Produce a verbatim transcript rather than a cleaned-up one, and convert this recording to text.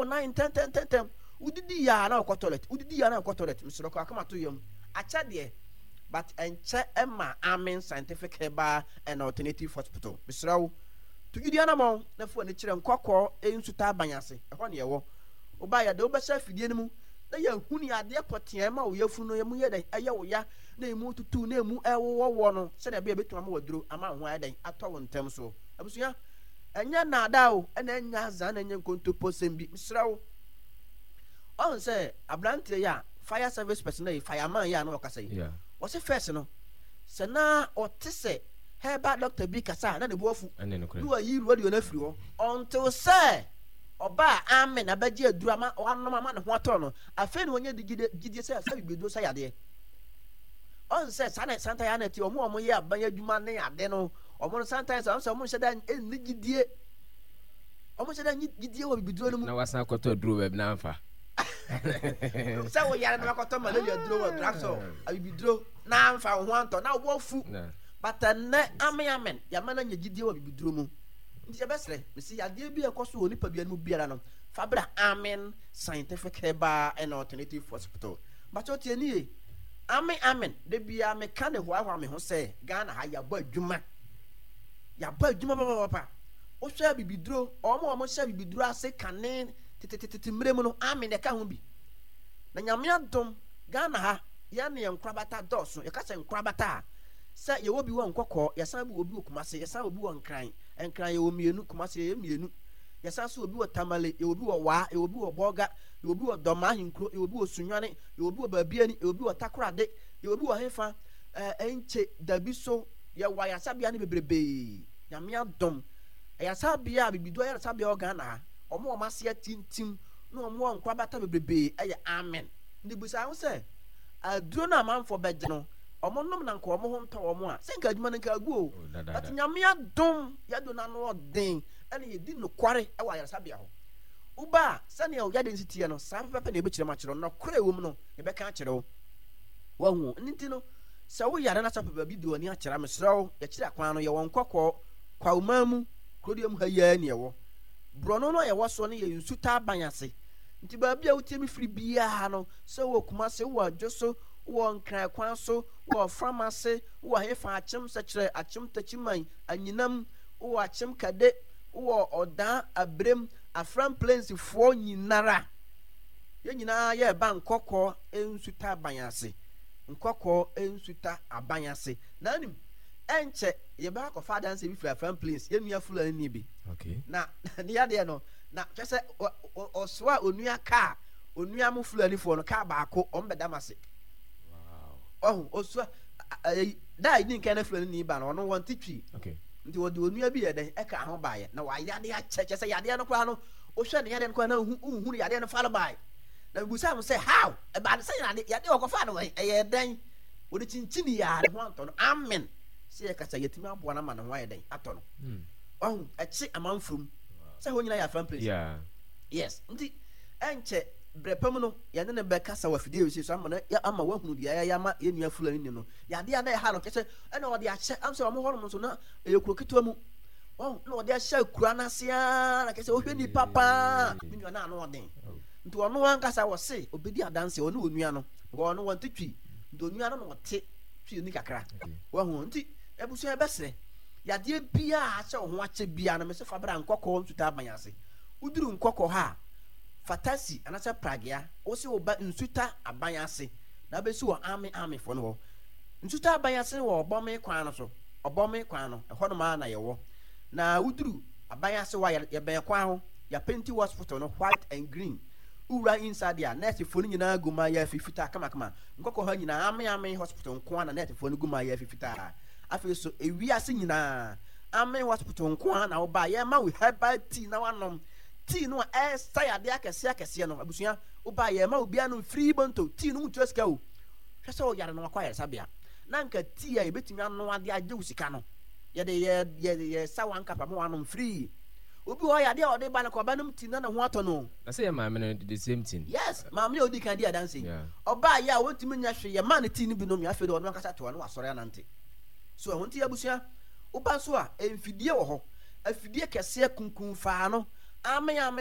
nine ten ten ten ten udidi ya na okọ toilet udidi ya na okọ toilet misro ko akama to yam acha de but enche emma amen scientific herbal and alternative hospital misro to gidi anamo na fu ani kire nkokọ ensuta abanyase e ho ne yewo oba ya de obehya fidie nimu na ya huni ade potea ma wo yafu no yemu ye den eye wo ya na emu tutu na emu ewowo no se na be betuma ma waduro ama ho aden atọ wo ntem so abusuya enya na ada o na enya za na enya nkontopo sembi misrawo on say ablante ya fire service personnel fireman ya na okasa yi yeah wo se first no se na otese herbal doctor bi kasa na ne bo afu du ayi ruwa di na firi ho until say oba amen abaji adura ma wanom ama ne ho atọ no afa ni onye digide gidie say asa bibedo say ade on say sana santa ya na ti omo omo ye abanya adwuma ne ade no omo sometimes on say omo sheda ni gidie omo sheda ni gidie wo bibiduro no mu na wasan akoto duro web na amfa say wo yare na akoto malaria duro wo draxo abibiduro na amfa ho anto na wo fu but ne amen amen ya mana nya gidie wo bibiduro mu nti ebesre mesi ade bi ekoso oni pa bia no biara no fabra amen scientific herbal and alternative hospital but otie ni amen amen de bia me ka ne ho ahwa me ho se Ghana ha ya ba adwuma ya ba adwuma papa papa o hwa bibiduro omo omo hwa bibiduro ase kane tetetetete mremu no amen de ka ho bi na nyame adom Ghana ha ya ne enkrabata doso ya ka se enkrabata se ye wo bi wo nkokọ ya san bi obi okumase ya san obi wo nkran enkran ye wo mienu kumase ye mienu ya san so obi wo tamale ye obi wo wa ye obi wo boga ye obi wo doma hinkro ye obi wo sunwane ye obi wo baabiani ye obi wo takorade ye obi wo hefa eh enche dabiso ya wa ya sabia ne bebrebe nyame adom ya sabia bibido ya sabia Ghana omo omase atintim na omo nkwabata bebrebe eye amen ndi busa ho se aduro na manfo beje no omo nom na nko omo ho nto omo a senka adwuma nka agu o but nyame adom ya do na no odin ene ye di no kware e wa yarsabia ho uba sane o ya de nsitie no sa pepe na ebekire ma kire no kore wo mu no e be ka kire wo wa hu nti no se wo yare na sa pepe bi do ani akira mesrew ya kire akwan no ye won kokọ kwa umamu krodium ha ya ne wo brono no ye wo so ne ye nsuta abanyase nti ba bia wutie mi firi bia no se wo kuma se wo adwoso wo nkran kwan so wo pharmacy wo hefa achem sekire achem tachiman anyinam wo achem kade wo odan abrem afran plains fo nyinara ye nyina ye ba nkokọ ensuta abanyase nkokọ ensuta abanyase nanim enche ye ba ko father nse bi firi afran plains ye nua fulani ni bi okay na ne yade no na twese oswa onua ka onua mu fulani fo no ka ba ko ombedamase oh oswa dai din kana fulani ni ba no no won titwi okay nti wodi onua bi ye den e ka ho baaye na wa yade a cheche se yade no kwa no o hwe ne yade no kwa na hu hu yade no fa baaye na busa am say how e ba se yade yade o ko fa no e ye den wodi chinchini ya ho anto no amen se ye ka sa yetimi abo na ma no ho ye den ato no oh e chi amanfrum se ho nyina ya fan place yeah yes nti enche brepam no ya ne be kasa wa fidie so ama na ya ama wa hunu dia ya ma ye nua fulani ni no ya de na ha no kese e na odi ache am so mo hono so na e kuro kitwa mu oh na odi ache kura na sia na kese o hwe ni papa mi nua na no odin nti ono wan kasa wo se obedi adanse ono onua no go ono won titwi nti onua no no te twi ni kakra wa hu nti ebusu e besre ya de bia ache ho ache bia na me se fa bra nkokọ ntuta abanyase uduru nkokọ ha fatasi anasa pragia osi oba nsuta abanyase na be si wo ame ame fo no ho nsuta abanyase wo obome kwan no so obome kwan no eho no ma na ye wo na uduru abanyase wa ye ben kwan ho ya penti hospital no white and green ura inside ya net fo ni nyina guma ya fifita kama kama nkoko ha nyina ame ame hospital nko na net fo ni guma ya fifita afi so ewiase nyina ame hospital nko na wo ba ye ma we herbal tea na wanom tea no e say ade akese akese no abusua oba ye ma obi anu free bonto tea no mutu sika o hwe se o yare no akwa yare sabia na nka tea ya betumi anu ade agye usika no ye de ye ye ye sawa nka pa mo anu free obi o ya de o de ba na ko ba num tea na na ho ato no na say ma me the same thing yes ma me odi kan dia dance oba ya wotumi nya hwe ye ma na tea ni bi no mi afi de o no kasa to no asore anante so ho nti abusua oba so a emfidie wo ho afidie kese kunkun fa no ame ame